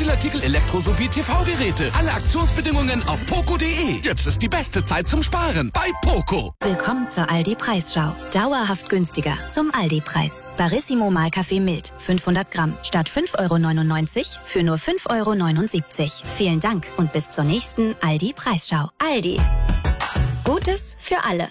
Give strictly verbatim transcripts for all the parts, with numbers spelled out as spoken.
Spielartikel, Elektro- sowie T V-Geräte. Alle Aktionsbedingungen auf poco punkt de. Jetzt ist die beste Zeit zum Sparen bei Poco. Willkommen zur Aldi-Preisschau. Dauerhaft günstiger zum Aldi-Preis. Barissimo Mahlkaffee mild, fünfhundert Gramm, statt fünf Euro neunundneunzig für nur fünf Euro neunundsiebzig. Vielen Dank und bis zur nächsten Aldi-Preisschau. Aldi. Gutes für alle.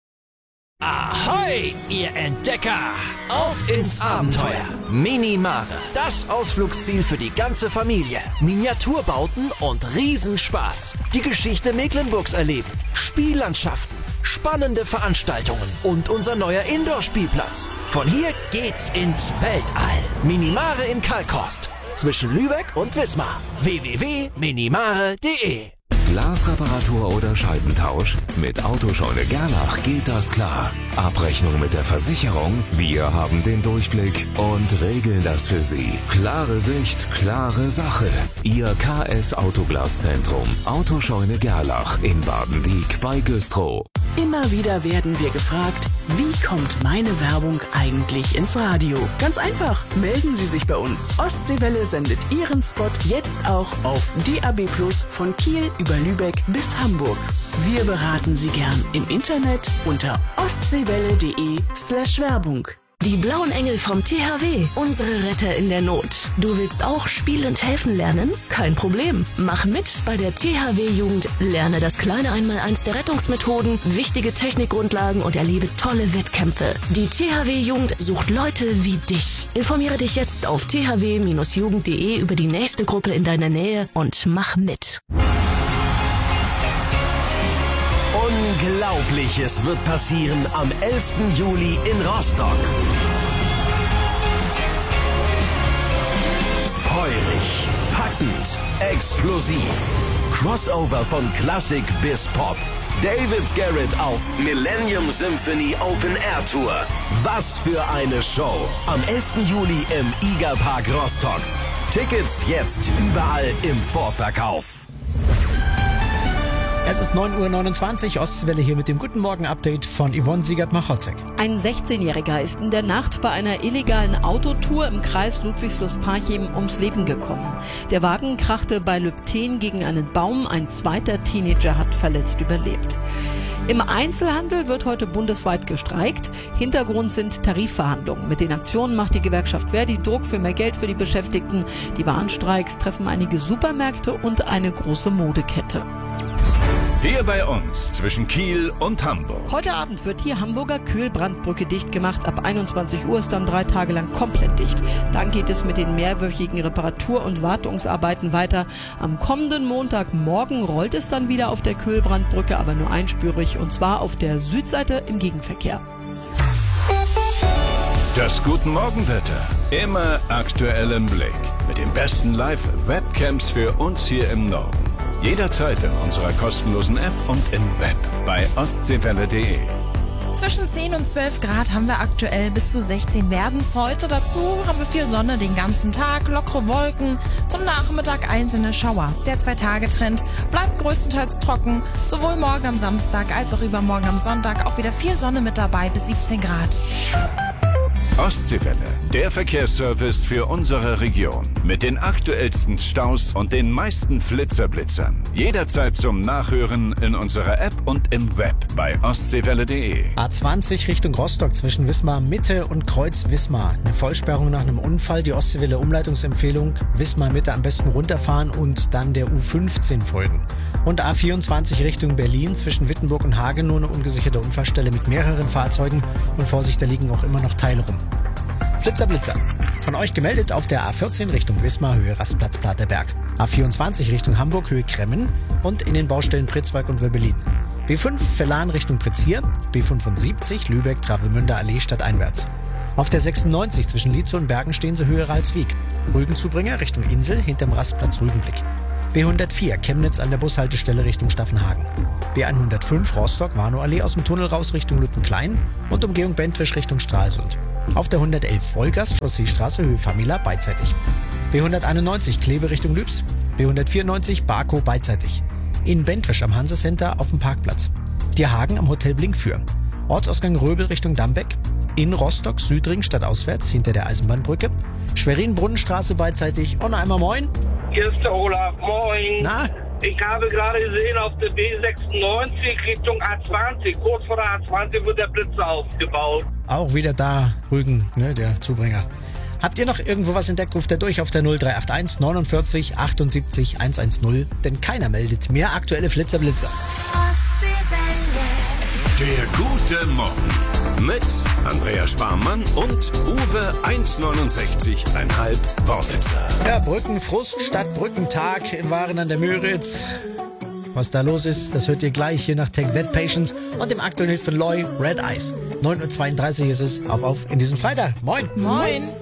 Ahoi, ihr Entdecker! Auf ins Abenteuer! Minimare, das Ausflugsziel für die ganze Familie. Miniaturbauten und Riesenspaß. Die Geschichte Mecklenburgs erleben, Spiellandschaften, spannende Veranstaltungen und unser neuer Indoor-Spielplatz. Von hier geht's ins Weltall. Minimare in Kalkhorst, zwischen Lübeck und Wismar. w w w punkt minimare punkt de. Glasreparatur oder Scheibentausch? Mit Autoscheune Gerlach geht das klar. Abrechnung mit der Versicherung? Wir haben den Durchblick und regeln das für Sie. Klare Sicht, klare Sache. Ihr K S Autoglaszentrum. Autoscheune Gerlach in Baden-Dieck bei Güstrow. Immer wieder werden wir gefragt, wie kommt meine Werbung eigentlich ins Radio? Ganz einfach, melden Sie sich bei uns. Ostseewelle sendet Ihren Spot jetzt auch auf D A B plus von Kiel über Lübeck bis Hamburg. Wir beraten Sie gern im Internet unter ostseewelle.de slash Werbung. Die blauen Engel vom T H W, unsere Retter in der Not. Du willst auch spielend helfen lernen? Kein Problem. Mach mit bei der T H W-Jugend. Lerne das kleine Einmaleins der Rettungsmethoden, wichtige Technikgrundlagen und erlebe tolle Wettkämpfe. Die T H W-Jugend sucht Leute wie dich. Informiere dich jetzt auf t h w Bindestrich jugend punkt de über die nächste Gruppe in deiner Nähe und mach mit. Unglaubliches wird passieren am elften Juli in Rostock. Feurig, packend, explosiv. Crossover von Klassik bis Pop. David Garrett auf Millennium Symphony Open Air Tour. Was für eine Show. Am elften Juli im Igerpark Rostock. Tickets jetzt überall im Vorverkauf. Es ist neun Uhr neunundzwanzig, Ostwelle hier mit dem Guten Morgen-Update von Yvonne Siegert-Machotzek. Ein sechzehnjähriger ist in der Nacht bei einer illegalen Autotour im Kreis Ludwigslust-Parchim ums Leben gekommen. Der Wagen krachte bei Lübten gegen einen Baum, ein zweiter Teenager hat verletzt überlebt. Im Einzelhandel wird heute bundesweit gestreikt. Hintergrund sind Tarifverhandlungen. Mit den Aktionen macht die Gewerkschaft Verdi Druck für mehr Geld für die Beschäftigten. Die Warnstreiks treffen einige Supermärkte und eine große Modekette. Hier bei uns zwischen Kiel und Hamburg. Heute Abend wird die Hamburger Kühlbrandbrücke dicht gemacht. Ab einundzwanzig Uhr ist dann drei Tage lang komplett dicht. Dann geht es mit den mehrwöchigen Reparatur- und Wartungsarbeiten weiter. Am kommenden Montagmorgen rollt es dann wieder auf der Kühlbrandbrücke, aber nur einspurig, und zwar auf der Südseite im Gegenverkehr. Das Guten Morgenwetter. Immer aktuell im Blick. Mit den besten Live-Webcams für uns hier im Norden. Jederzeit in unserer kostenlosen App und im Web bei ostseewelle punkt de. Zwischen zehn und zwölf Grad haben wir aktuell, bis zu sechzehn werden es heute. Dazu haben wir viel Sonne den ganzen Tag, lockere Wolken, zum Nachmittag einzelne Schauer. Der Zwei-Tage-Trend bleibt größtenteils trocken, sowohl morgen am Samstag als auch übermorgen am Sonntag auch wieder viel Sonne mit dabei, bis siebzehn Grad. Ostseewelle, der Verkehrsservice für unsere Region. Mit den aktuellsten Staus und den meisten Flitzerblitzern. Jederzeit zum Nachhören in unserer App und im Web bei ostseewelle punkt de. A zwanzig Richtung Rostock zwischen Wismar Mitte und Kreuz Wismar. Eine Vollsperrung nach einem Unfall. Die Ostseewelle Umleitungsempfehlung. Wismar Mitte am besten runterfahren und dann der U fünfzehn folgen. Und A vierundzwanzig Richtung Berlin zwischen Wittenburg und Hagen nur eine ungesicherte Unfallstelle mit mehreren Fahrzeugen. Und Vorsicht, da liegen auch immer noch Teile rum. Flitzer Blitzer. Von euch gemeldet auf der A vierzehn Richtung Wismar, Höhe Rastplatz Platerberg. A vierundzwanzig Richtung Hamburg, Höhe Kremmen und in den Baustellen Pritzwalk und Wöbbelin. B fünf Verlan Richtung Pritzhier, B fünfundsiebzig Lübeck, Travemünder Allee stadteinwärts. Auf der sechsundneunzig zwischen Lietzow und Bergen stehen sie Höhe Ralswiek. Rügenzubringer Richtung Insel hinterm Rastplatz Rügenblick. B hundertvier Chemnitz an der Bushaltestelle Richtung Staffenhagen. B hundertfünf Rostock Warnow Allee aus dem Tunnel raus Richtung Lüttenklein und Umgehung Bentwisch Richtung Stralsund. Auf der hundertelf Wolgast Chausseestraße Höhe Famila beidseitig. B hunderteinundneunzig Kleve Richtung Lübs. B hundertvierundneunzig Barkow beidseitig. In Bentwisch am Hansecenter auf dem Parkplatz. Dierhagen am Hotel Blinkfür. Ortsausgang Röbel Richtung Dambeck. In Rostock Südring stadtauswärts hinter der Eisenbahnbrücke. Schwerin Brunnenstraße beidseitig. Und einmal moin. Hier ist der Olaf. Moin. Na? Ich habe gerade gesehen, auf der B sechsundneunzig Richtung A zwanzig, kurz vor der A zwanzig wird der Blitzer aufgebaut. Auch wieder da, Rügen, ne, der Zubringer. Habt ihr noch irgendwo was entdeckt, ruft er durch auf der null drei acht eins neunundvierzig achtundsiebzig hundertzehn, denn keiner meldet mehr aktuelle Flitzer-Blitzer. Der gute Morgen mit Andreas Sparmann und Uwe eins neunundsechzig Komma fünf Wornitzer. Ja, Brückenfrust statt Brückentag in Waren an der Müritz. Was da los ist, das hört ihr gleich hier nach Take That Patience und dem aktuellen Hit von Loy, Red Eyes. neun Uhr zweiunddreißig ist es. Auf, auf in diesem Freitag. Moin. Moin.